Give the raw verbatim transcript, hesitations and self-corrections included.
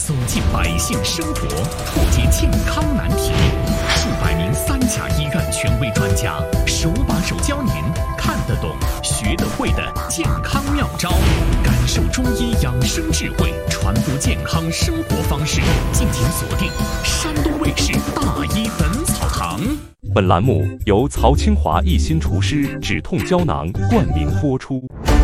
走进百姓生活，破解健康难题。数百名三甲医院权威专家手把手教您看得懂、学得会的健康妙招，感受中医养生智慧，传播健康生活方式。敬请锁定山东卫视《大医本草堂》。 本栏目由曹清华一心厨师止痛胶囊冠名播出。